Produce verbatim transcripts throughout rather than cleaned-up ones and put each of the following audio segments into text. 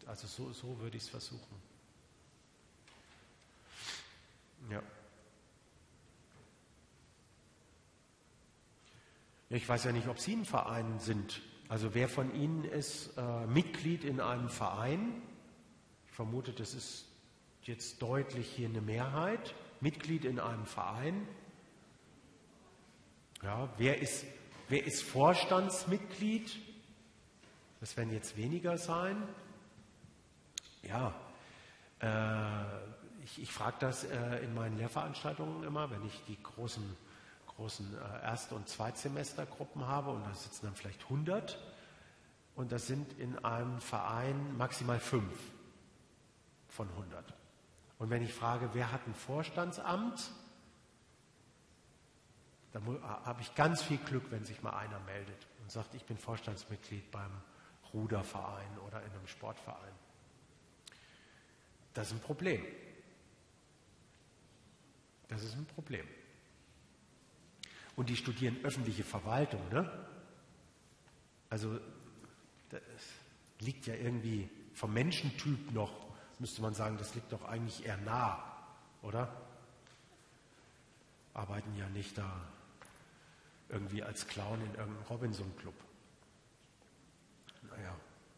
Also so, so würde ich es versuchen. Ja. Ich weiß ja nicht, ob Sie ein Verein sind. Also wer von Ihnen ist äh, Mitglied in einem Verein? Ich vermute, das ist jetzt deutlich hier eine Mehrheit. Mitglied in einem Verein. Ja, wer ist, wer ist Vorstandsmitglied? Das werden jetzt weniger sein. Ja, äh, ich, ich frage das äh, in meinen Lehrveranstaltungen immer, wenn ich die großen, großen äh, Erst- und Zweitsemestergruppen habe und da sitzen dann vielleicht hundert und das sind in einem Verein maximal fünf von hundert. Und wenn ich frage, wer hat ein Vorstandsamt, dann habe ich ganz viel Glück, wenn sich mal einer meldet und sagt, ich bin Vorstandsmitglied beim Ruderverein oder in einem Sportverein. Das ist ein Problem. Das ist ein Problem. Und die studieren öffentliche Verwaltung, ne? Also das liegt ja irgendwie vom Menschentyp noch, müsste man sagen, das liegt doch eigentlich eher nah, oder? Arbeiten ja nicht da irgendwie als Clown in irgendeinem Robinson-Club. Naja.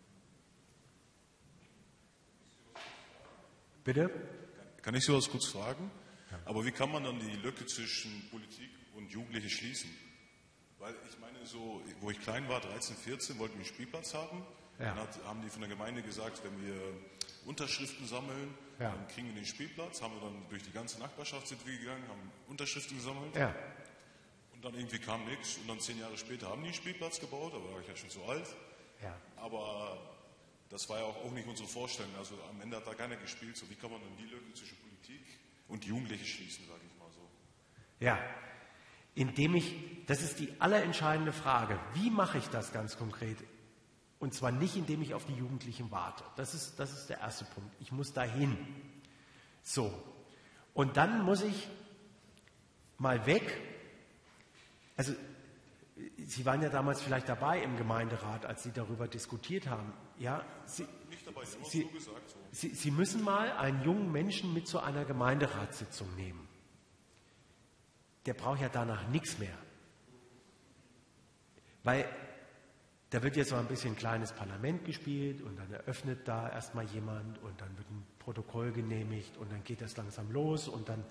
Bitte? Kann ich sowas kurz fragen? Ja. Aber wie kann man dann die Lücke zwischen Politik und Jugendliche schließen? Weil ich meine, so, wo ich klein war, dreizehn, vierzehn, wollten wir einen Spielplatz haben. Ja. Dann hat, haben die von der Gemeinde gesagt, wenn wir Unterschriften sammeln, ja. dann kriegen wir den Spielplatz. Haben wir dann durch die ganze Nachbarschaft sind wir gegangen, haben Unterschriften gesammelt. Ja. Und dann irgendwie kam nichts. Und dann zehn Jahre später haben die einen Spielplatz gebaut, aber da war ich ja schon zu alt. Ja. Aber das war ja auch, auch nicht unsere Vorstellung. Also am Ende hat da keiner gespielt. So, wie kann man dann die Lücke zwischen Politik und Jugendliche schließen, sage ich mal so. Ja, indem ich, das ist die allerentscheidende Frage, wie mache ich das ganz konkret? Und zwar nicht, indem ich auf die Jugendlichen warte. Das ist, das ist der erste Punkt. Ich muss dahin. So, und dann muss ich mal weg. Also, Sie waren ja damals vielleicht dabei im Gemeinderat, als Sie darüber diskutiert haben. Ja, Sie, nicht dabei, ich habe Sie, so gesagt. So. Sie, Sie müssen mal einen jungen Menschen mit zu einer Gemeinderatssitzung nehmen. Der braucht ja danach nichts mehr. Weil da wird jetzt so ein bisschen ein kleines Parlament gespielt und dann eröffnet da erstmal jemand und dann wird ein Protokoll genehmigt und dann geht das langsam los und dann,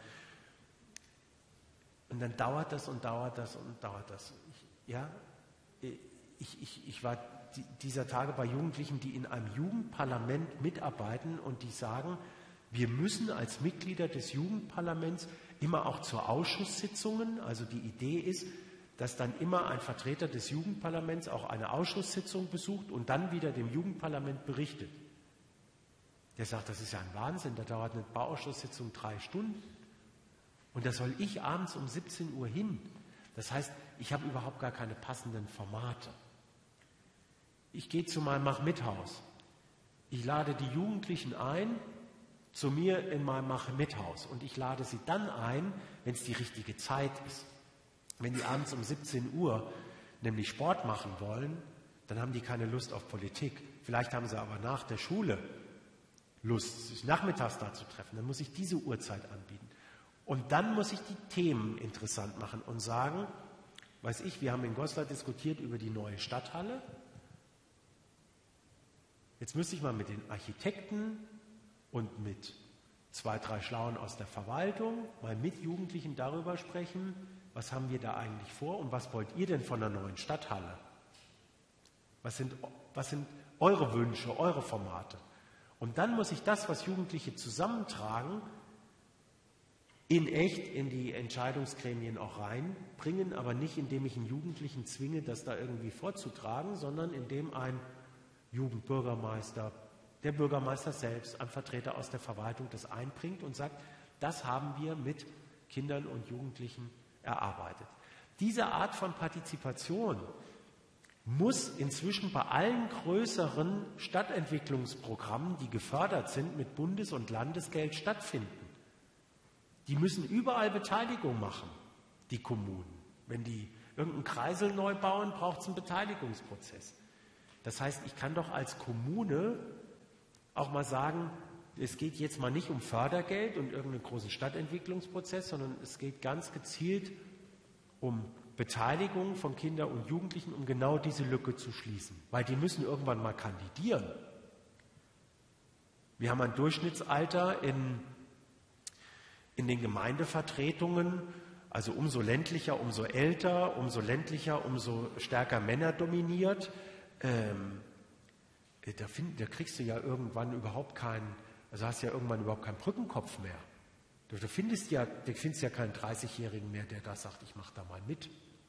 und dann dauert das und dauert das und dauert das. Ich, ja, ich, ich, ich war die, dieser Tage bei Jugendlichen, die in einem Jugendparlament mitarbeiten und die sagen, wir müssen als Mitglieder des Jugendparlaments immer auch zu Ausschusssitzungen, also die Idee ist, dass dann immer ein Vertreter des Jugendparlaments auch eine Ausschusssitzung besucht und dann wieder dem Jugendparlament berichtet. Der sagt, das ist ja ein Wahnsinn, da dauert eine Bauausschusssitzung drei Stunden. Und da soll ich abends um siebzehn Uhr hin. Das heißt, ich habe überhaupt gar keine passenden Formate. Ich gehe zu meinem Mach-Mit-Haus. Ich lade die Jugendlichen ein zu mir in meinem Mach-Mit-Haus und ich lade sie dann ein, wenn es die richtige Zeit ist. Wenn die abends um siebzehn Uhr nämlich Sport machen wollen, dann haben die keine Lust auf Politik. Vielleicht haben sie aber nach der Schule Lust, sich nachmittags da zu treffen. Dann muss ich diese Uhrzeit anbieten. Und dann muss ich die Themen interessant machen und sagen, weiß ich, wir haben in Goslar diskutiert über die neue Stadthalle. Jetzt müsste ich mal mit den Architekten und mit zwei, drei Schlauen aus der Verwaltung mal mit Jugendlichen darüber sprechen, was haben wir da eigentlich vor und was wollt ihr denn von der neuen Stadthalle? Was sind, was sind eure Wünsche, eure Formate? Und dann muss ich das, was Jugendliche zusammentragen, in echt in die Entscheidungsgremien auch reinbringen, aber nicht indem ich einen Jugendlichen zwinge, das da irgendwie vorzutragen, sondern indem ein Jugendbürgermeister, der Bürgermeister selbst, ein Vertreter aus der Verwaltung das einbringt und sagt, das haben wir mit Kindern und Jugendlichen erarbeitet. Diese Art von Partizipation muss inzwischen bei allen größeren Stadtentwicklungsprogrammen, die gefördert sind, mit Bundes- und Landesgeld stattfinden. Die müssen überall Beteiligung machen, die Kommunen. Wenn die irgendeinen Kreisel neu bauen, braucht es einen Beteiligungsprozess. Das heißt, ich kann doch als Kommune auch mal sagen, es geht jetzt mal nicht um Fördergeld und irgendeinen großen Stadtentwicklungsprozess, sondern es geht ganz gezielt um Beteiligung von Kindern und Jugendlichen, um genau diese Lücke zu schließen. Weil die müssen irgendwann mal kandidieren. Wir haben ein Durchschnittsalter in, in den Gemeindevertretungen, also umso ländlicher, umso älter, umso ländlicher, umso stärker Männer dominiert. Ähm, da, find, da kriegst du ja irgendwann überhaupt keinen, also hast ja irgendwann überhaupt keinen Brückenkopf mehr. Du, du findest ja, du findest ja keinen dreißigjährigen mehr, der da sagt, ich mache da mal mit.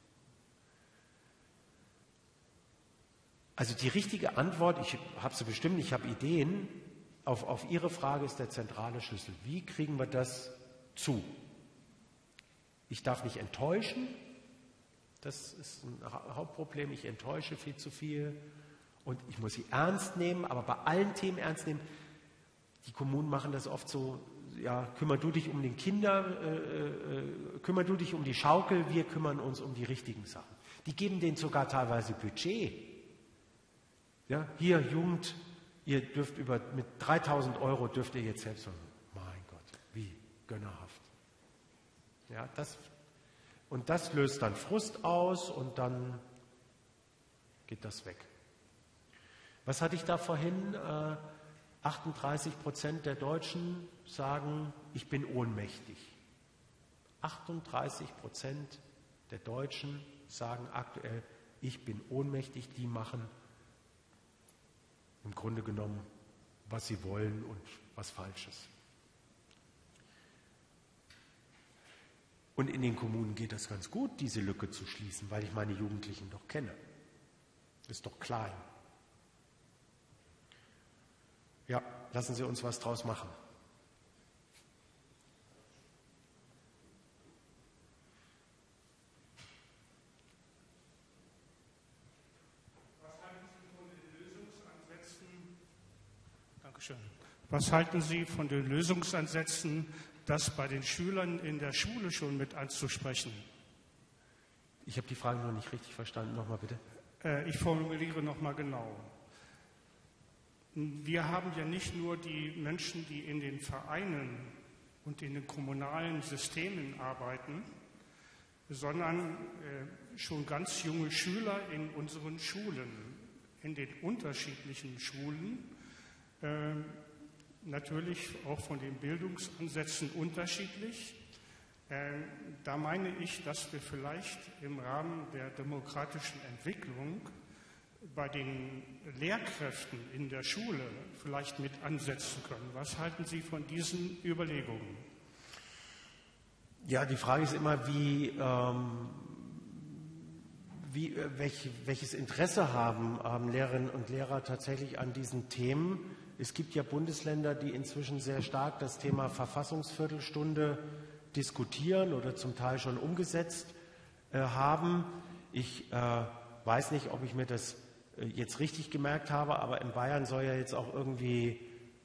Also die richtige Antwort, ich habe sie bestimmt, ich habe Ideen, auf, auf Ihre Frage ist der zentrale Schlüssel. Wie kriegen wir das zu? Ich darf nicht enttäuschen, das ist ein Hauptproblem, ich enttäusche viel zu viel und ich muss sie ernst nehmen, aber bei allen Themen ernst nehmen. Die Kommunen machen das oft so, ja, kümmer du dich um den Kinder, äh, äh, kümmer du dich um die Schaukel, wir kümmern uns um die richtigen Sachen. Die geben denen sogar teilweise Budget. Ja, hier Jugend, ihr dürft über, mit dreitausend Euro dürft ihr jetzt selbst sagen, mein Gott, wie gönnerhaft. Ja, das, und das löst dann Frust aus und dann geht das weg. Was hatte ich da vorhin? Äh, achtunddreißig Prozent der Deutschen sagen, ich bin ohnmächtig. achtunddreißig Prozent der Deutschen sagen aktuell, ich bin ohnmächtig, die machen im Grunde genommen, was sie wollen und was Falsches. Und in den Kommunen geht das ganz gut, diese Lücke zu schließen, weil ich meine Jugendlichen doch kenne. Ist doch klein. Ja, lassen Sie uns was draus machen. Was halten Sie von den Lösungsansätzen, das bei den Schülern in der Schule schon mit anzusprechen? Ich habe die Frage noch nicht richtig verstanden. Nochmal bitte. Äh, ich formuliere nochmal genau. Wir haben ja nicht nur die Menschen, die in den Vereinen und in den kommunalen Systemen arbeiten, sondern äh, schon ganz junge Schüler in unseren Schulen, in den unterschiedlichen Schulen, äh, natürlich auch von den Bildungsansätzen unterschiedlich. Äh, da meine ich, dass wir vielleicht im Rahmen der demokratischen Entwicklung bei den Lehrkräften in der Schule vielleicht mit ansetzen können. Was halten Sie von diesen Überlegungen? Ja, die Frage ist immer, wie, ähm, wie, welch, welches Interesse haben, haben Lehrerinnen und Lehrer tatsächlich an diesen Themen. Es gibt ja Bundesländer, die inzwischen sehr stark das Thema Verfassungsviertelstunde diskutieren oder zum Teil schon umgesetzt äh, haben. Ich äh, weiß nicht, ob ich mir das äh, jetzt richtig gemerkt habe, aber in Bayern soll ja jetzt auch irgendwie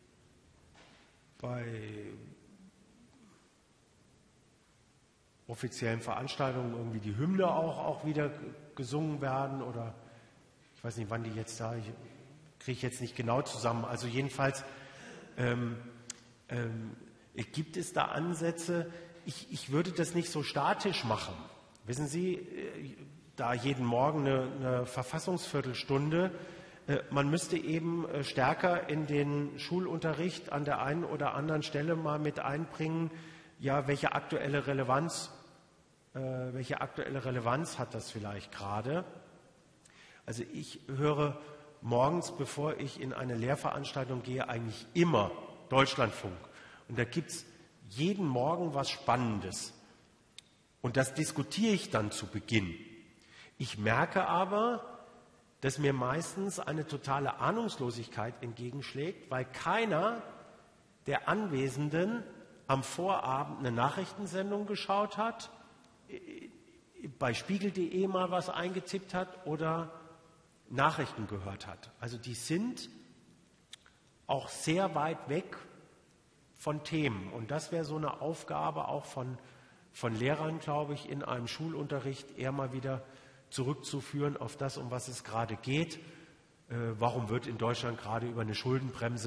bei offiziellen Veranstaltungen irgendwie die Hymne auch, auch wieder gesungen werden oder ich weiß nicht, wann die jetzt da, ich kriege ich jetzt nicht genau zusammen. Also jedenfalls ähm, ähm, gibt es da Ansätze. Ich, ich würde das nicht so statisch machen. Wissen Sie, äh, da jeden Morgen eine, eine Verfassungsviertelstunde, äh, man müsste eben äh, stärker in den Schulunterricht an der einen oder anderen Stelle mal mit einbringen, ja, welche aktuelle Relevanz, äh, welche aktuelle Relevanz hat das vielleicht gerade? Also ich höre morgens, bevor ich in eine Lehrveranstaltung gehe, eigentlich immer Deutschlandfunk. Und da gibt es jeden Morgen was Spannendes. Und das diskutiere ich dann zu Beginn. Ich merke aber, dass mir meistens eine totale Ahnungslosigkeit entgegenschlägt, weil keiner der Anwesenden am Vorabend eine Nachrichtensendung geschaut hat, bei spiegel punkt de mal was eingetippt hat oder Nachrichten gehört hat. Also die sind auch sehr weit weg von Themen. Und das wäre so eine Aufgabe auch von, von Lehrern, glaube ich, in einem Schulunterricht eher mal wieder zurückzuführen auf das, um was es gerade geht. Äh, warum wird in Deutschland gerade über eine Schuldenbremse